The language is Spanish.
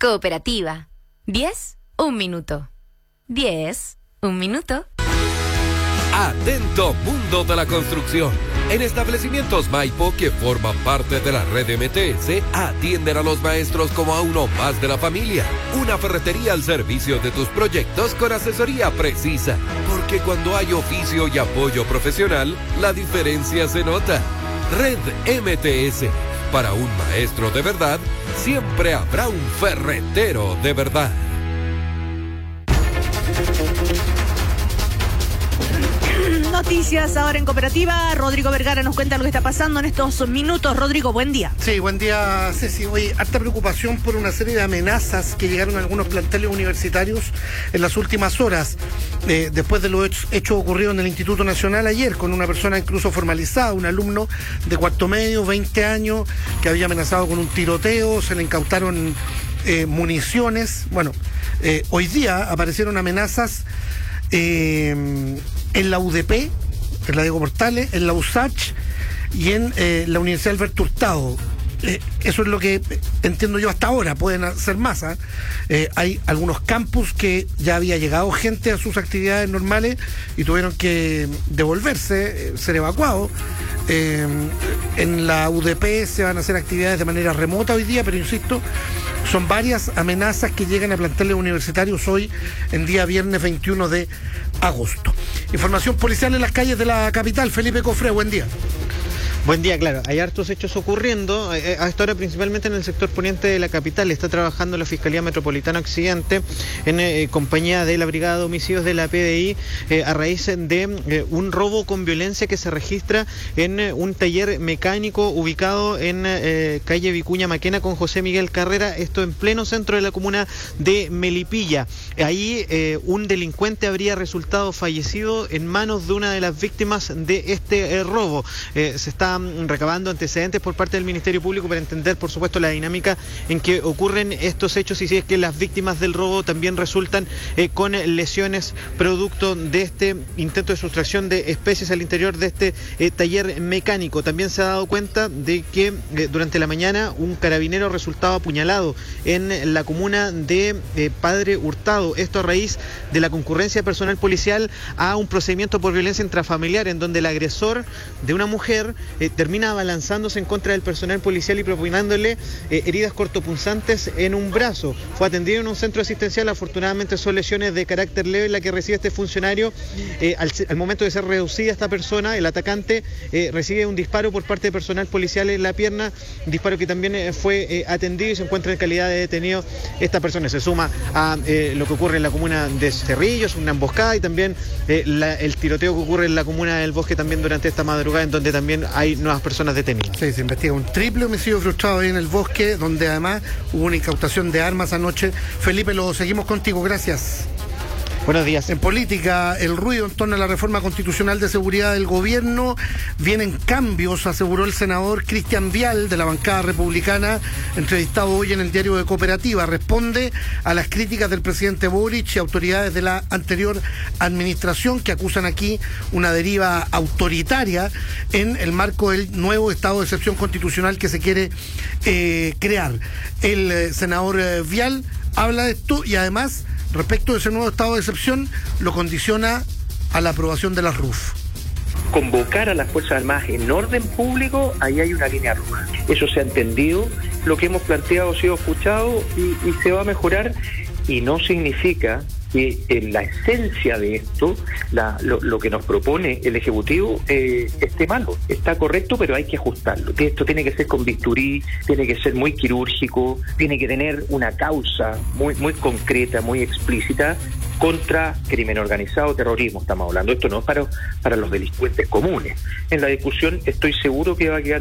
Cooperativa. 10, un minuto. 10, un minuto. Atento mundo de la construcción. En establecimientos Maipo que forman parte de la red MTS, atienden a los maestros como a uno más de la familia. Una ferretería al servicio de tus proyectos con asesoría precisa. Porque cuando hay oficio y apoyo profesional, la diferencia se nota. Red MTS. Para un maestro de verdad, siempre habrá un ferretero de verdad. Noticias ahora en Cooperativa. Rodrigo Vergara nos cuenta lo que está pasando en estos minutos. Rodrigo, buen día. Sí, buen día, Ceci. Oye, harta preocupación por una serie de amenazas que llegaron a algunos planteles universitarios en las últimas horas, después de los hechos ocurridos en el Instituto Nacional ayer, con una persona incluso formalizada, un alumno de cuarto medio, 20 años, que había amenazado con un tiroteo, se le incautaron municiones. Bueno, hoy día aparecieron amenazas en la UDP, en la Diego Portales, en la USACH y en la Universidad Alberto Hurtado. Eso es lo que entiendo yo hasta ahora, pueden ser más. Hay algunos campus que ya había llegado gente a sus actividades normales y tuvieron que devolverse, ser evacuados. En la UDP se van a hacer actividades de manera remota hoy día, pero insisto, son varias amenazas que llegan a planteles universitarios hoy, en día viernes 21 de agosto. Información policial en las calles de la capital. Felipe Cofré, buen día. Buen día, claro. Hay hartos hechos ocurriendo. A esta hora, principalmente en el sector poniente de la capital, está trabajando la Fiscalía Metropolitana Occidente en compañía de la Brigada de Homicidios de la PDI a raíz de un robo con violencia que se registra en un taller mecánico ubicado en calle Vicuña Maquena con José Miguel Carrera, esto en pleno centro de la comuna de Melipilla. Ahí un delincuente habría resultado fallecido en manos de una de las víctimas de este robo. Se está recabando antecedentes por parte del Ministerio Público para entender, por supuesto, la dinámica en que ocurren estos hechos y si es que las víctimas del robo también resultan con lesiones producto de este intento de sustracción de especies al interior de este taller mecánico. También se ha dado cuenta de que durante la mañana un carabinero resultaba apuñalado en la comuna de Padre Hurtado. Esto a raíz de la concurrencia de personal policial a un procedimiento por violencia intrafamiliar en donde el agresor de una mujer termina abalanzándose en contra del personal policial y propinándole heridas cortopunzantes en un brazo. Fue atendido en un centro asistencial, afortunadamente son lesiones de carácter leve la que recibe este funcionario. Al momento de ser reducida esta persona, el atacante recibe un disparo por parte de personal policial en la pierna, un disparo que también fue atendido y se encuentra en calidad de detenido. Esta persona se suma a lo que ocurre en la comuna de Cerrillos, una emboscada, y también el tiroteo que ocurre en la comuna del Bosque también durante esta madrugada, en donde también hay nuevas personas detenidas. Sí, se investiga un triple homicidio frustrado ahí en el Bosque, donde además hubo una incautación de armas anoche. Felipe, lo seguimos contigo, gracias. Buenos días. En política, el ruido en torno a la reforma constitucional de seguridad del gobierno. Vienen cambios, aseguró el senador Cristian Vial, de la bancada republicana, entrevistado hoy en el diario de Cooperativa. Responde a las críticas del presidente Boric y autoridades de la anterior administración que acusan aquí una deriva autoritaria en el marco del nuevo estado de excepción constitucional que se quiere crear. El senador Vial habla de esto y además, respecto de ese nuevo estado de excepción, lo condiciona a la aprobación de la RUF. Convocar a las Fuerzas Armadas en orden público, ahí hay una línea roja. Eso se ha entendido, lo que hemos planteado ha sido escuchado y se va a mejorar, y no significa que en la esencia de esto, lo que nos propone el Ejecutivo esté malo. Está correcto, pero hay que ajustarlo. Esto tiene que ser con bisturí, tiene que ser muy quirúrgico, tiene que tener una causa muy concreta, muy explícita contra crimen organizado, terrorismo estamos hablando. Esto no es para los delincuentes comunes. En la discusión estoy seguro que va a quedar